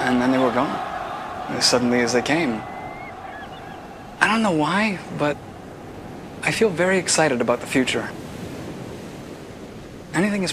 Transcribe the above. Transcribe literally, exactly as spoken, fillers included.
and then they were gone, as suddenly as they came. I don't know why, but I feel very excited about the future. Anything is